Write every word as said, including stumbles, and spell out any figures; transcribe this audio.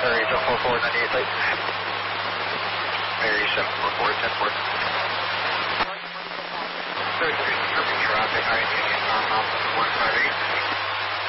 Prairie, Joe four four ninety-eight, late. Prairie seven four four, ten four. thirty-three, tripping your rocket, I N G, um, one five eight.